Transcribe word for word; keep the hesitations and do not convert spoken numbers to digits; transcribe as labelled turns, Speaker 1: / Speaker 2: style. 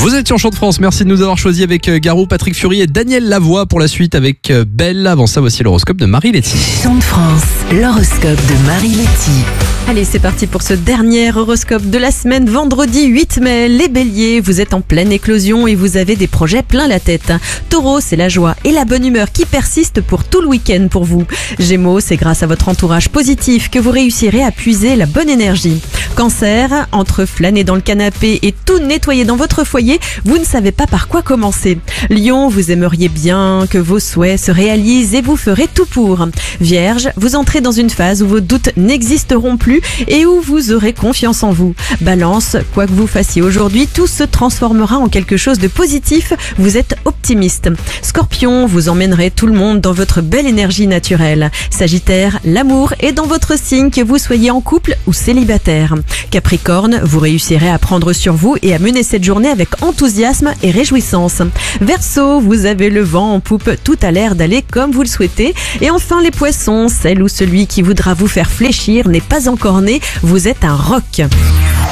Speaker 1: Vous êtes sur Chant de France, merci de nous avoir choisis avec Garou, Patrick Fury et Daniel Lavoie pour la suite avec Belle. Avant ça, voici l'horoscope de Marie Letty.
Speaker 2: Chant de France, l'horoscope de Marie Letty.
Speaker 3: Allez, c'est parti pour ce dernier horoscope de la semaine, vendredi huit mai. Les béliers, vous êtes en pleine éclosion et vous avez des projets plein la tête. Taureau, c'est la joie et la bonne humeur qui persistent pour tout le week-end pour vous. Gémeaux, c'est grâce à votre entourage positif que vous réussirez à puiser la bonne énergie. Cancer, entre flâner dans le canapé et tout nettoyer dans votre foyer, vous ne savez pas par quoi commencer. Lion, vous aimeriez bien que vos souhaits se réalisent et vous ferez tout pour. Vierge, vous entrez dans une phase où vos doutes n'existeront plus et où vous aurez confiance en vous. Balance, quoi que vous fassiez aujourd'hui, tout se transformera en quelque chose de positif, vous êtes optimiste. Scorpion, vous emmènerez tout le monde dans votre belle énergie naturelle. Sagittaire, l'amour est dans votre signe que vous soyez en couple ou célibataire. Capricorne, vous réussirez à prendre sur vous et à mener cette journée avec enthousiasme et réjouissance. Verseau, vous avez le vent en poupe, tout a l'air d'aller comme vous le souhaitez. Et enfin les poissons, celle ou celui qui voudra vous faire fléchir n'est pas encore né, vous êtes un roc.